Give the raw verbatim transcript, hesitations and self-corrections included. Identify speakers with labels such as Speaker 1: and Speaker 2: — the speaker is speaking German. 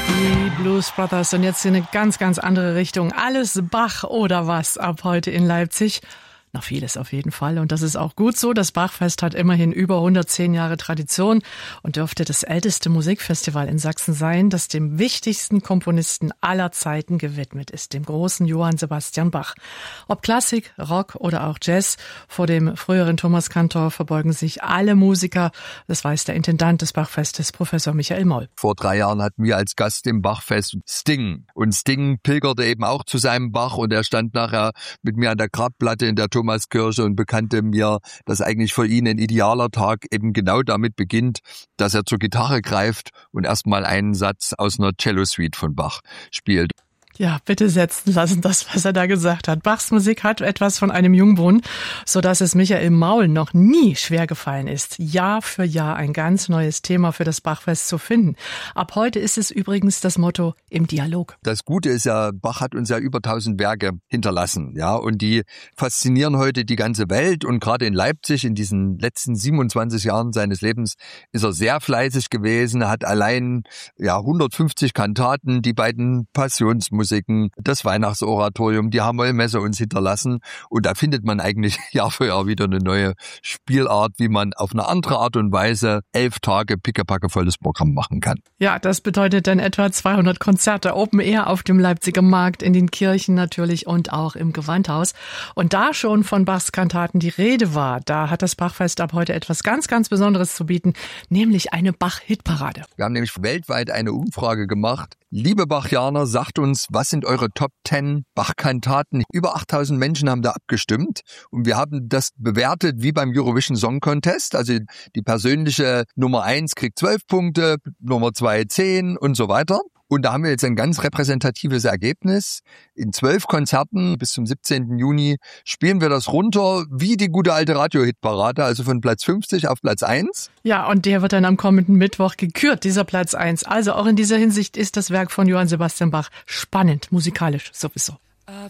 Speaker 1: Die Blues Brothers und jetzt in eine ganz, ganz andere Richtung. Alles Bach oder was ab heute in Leipzig. Noch vieles auf jeden Fall. Und das ist auch gut so. Das Bachfest hat immerhin über hundertzehn Jahre Tradition und dürfte das älteste Musikfestival in Sachsen sein, das dem wichtigsten Komponisten aller Zeiten gewidmet ist, dem großen Johann Sebastian Bach. Ob Klassik, Rock oder auch Jazz, vor dem früheren Thomas Cantor verbeugen sich alle Musiker. Das weiß der Intendant des Bachfestes, Professor Michael Moll.
Speaker 2: Vor drei Jahren hatten wir als Gast im Bachfest Sting. Und Sting pilgerte eben auch zu seinem Bach und er stand nachher mit mir an der Grabplatte in der Thomaskirche und bekannte mir, dass eigentlich für ihn ein idealer Tag eben genau damit beginnt, dass er zur Gitarre greift und erstmal einen Satz aus einer Cello-Suite von Bach spielt.
Speaker 1: Ja, bitte setzen lassen, das, was er da gesagt hat. Bachs Musik hat etwas von einem Jungbrunnen, sodass es Michael Maul noch nie schwer gefallen ist, Jahr für Jahr ein ganz neues Thema für das Bachfest zu finden. Ab heute ist es übrigens das Motto im Dialog.
Speaker 2: Das Gute ist ja, Bach hat uns ja über tausend Werke hinterlassen, ja, und die faszinieren heute die ganze Welt und gerade in Leipzig in diesen letzten siebenundzwanzig Jahren seines Lebens ist er sehr fleißig gewesen, hat allein ja hundertfünfzig Kantaten, die beiden Passionsmusiken, das Weihnachtsoratorium, die Hamollmesse uns hinterlassen und da findet man eigentlich Jahr für Jahr wieder eine neue Spielart, wie man auf eine andere Art und Weise elf Tage pickepackevolles Programm machen kann.
Speaker 1: Ja, das bedeutet dann etwa zweihundert Konzerte Open Air auf dem Leipziger Markt, in den Kirchen natürlich und auch im Gewandhaus. Und da schon von Bachs Kantaten die Rede war, da hat das Bachfest ab heute etwas ganz, ganz Besonderes zu bieten, nämlich eine Bach-Hitparade.
Speaker 2: Wir haben nämlich weltweit eine Umfrage gemacht. Liebe Bachianer, sagt uns, was sind eure Top zehn Bach-Kantaten? Über achttausend Menschen haben da abgestimmt und wir haben das bewertet wie beim Eurovision Song Contest. Also die persönliche Nummer eins kriegt zwölf Punkte, Nummer zwei zehn und so weiter. Und da haben wir jetzt ein ganz repräsentatives Ergebnis. In zwölf Konzerten bis zum siebzehnten Juni spielen wir das runter wie die gute alte Radio-Hitparade, also von Platz fünfzig auf Platz eins.
Speaker 1: Ja, und der wird dann am kommenden Mittwoch gekürt, dieser Platz eins. Also auch in dieser Hinsicht ist das Werk von Johann Sebastian Bach spannend, musikalisch sowieso.